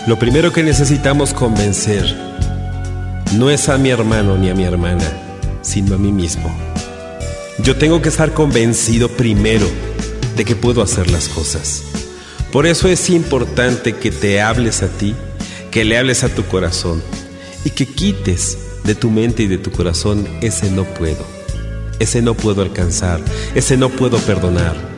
Lo primero que necesitamos convencer no es a mi hermano ni a mi hermana, sino a mí mismo. Yo tengo que estar convencido primero de que puedo hacer las cosas. Por eso es importante que te hables a ti, que le hables a tu corazón y que quites de tu mente y de tu corazón ese no puedo, ese no puedo alcanzar, ese no puedo perdonar.